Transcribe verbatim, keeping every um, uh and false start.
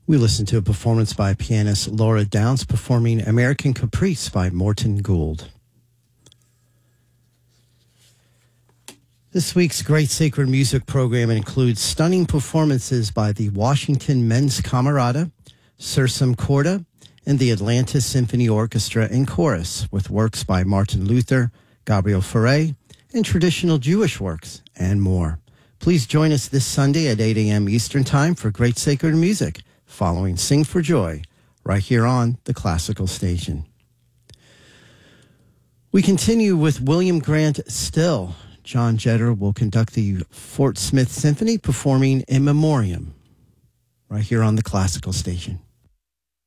We listened to a performance by pianist Laura Downs performing American Caprice by Morton Gould. This week's Great Sacred Music program includes stunning performances by the Washington Men's Camerata, Sursum Corda, and the Atlanta Symphony Orchestra and Chorus, with works by Martin Luther, Gabriel Fauré, and traditional Jewish works, and more. Please join us this Sunday at eight a.m. Eastern Time for Great Sacred Music, following Sing for Joy, right here on the Classical Station. We continue with William Grant Still. John Jetter will conduct the Fort Smith Symphony performing In Memoriam, right here on the Classical Station.